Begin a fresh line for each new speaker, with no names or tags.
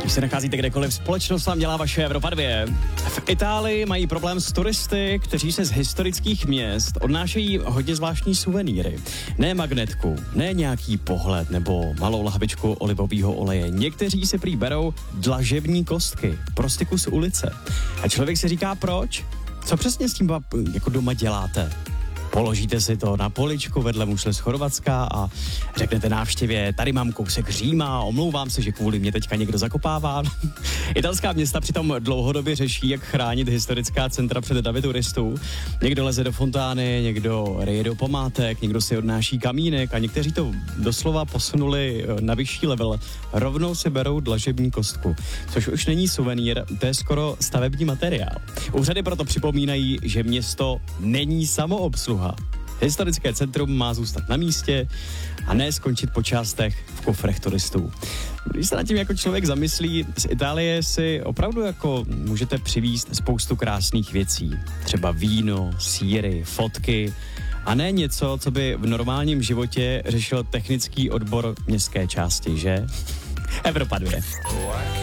Když se nacházíte kdekoliv, společnost vám dělá vaše Evropa 2. V Itálii mají problém s turisty, kteří se z historických měst odnášejí hodně zvláštní suvenýry. Ne magnetku, ne nějaký pohled nebo malou lahvičku olivového oleje. Někteří si prý berou dlažební kostky, prostě kus ulice. A člověk si říká, proč? Co přesně s tím jako doma děláte? Položíte si to na poličku vedle mušle z Chorvatska a řeknete návštěvě, tady mám kousek Říma, omlouvám se, že kvůli mě teďka někdo zakopává. Italská města přitom dlouhodobě řeší, jak chránit historická centra před davy turistů. Někdo leze do fontány, někdo ryje do památek, někdo si odnáší kamínek a někteří to doslova posunuli na vyšší level. Rovnou si berou dlažební kostku, což už není suvenýr, to je skoro stavební materiál. Úřady proto připomínají, že město není samoobsluha. Historické centrum má zůstat na místě a ne skončit po částech v kufrech turistů. Když se nad tím jako člověk zamyslí, z Itálie si opravdu jako můžete přivízt spoustu krásných věcí. Třeba víno, sýry, fotky a ne něco, co by v normálním životě řešil technický odbor městské části, že? Evropa 2.